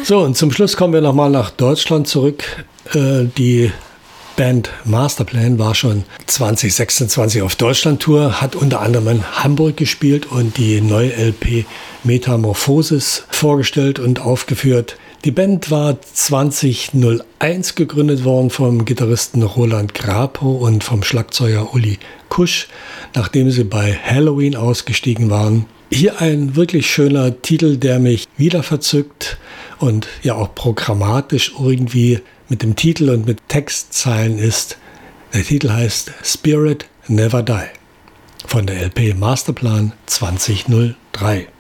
So, und zum Schluss kommen wir nochmal nach Deutschland zurück. Die Band Masterplan war schon 2026 auf Deutschland-Tour, hat unter anderem in Hamburg gespielt und die neue LP Metamorphosis vorgestellt und aufgeführt. Die Band war 2001 gegründet worden vom Gitarristen Roland Grapo und vom Schlagzeuger Uli Kusch, nachdem sie bei Halloween ausgestiegen waren. Hier ein wirklich schöner Titel, der mich wieder verzückt und ja auch programmatisch irgendwie mit dem Titel und mit Textzeilen ist. Der Titel heißt Spirit Never Die von der LP Masterplan 2003.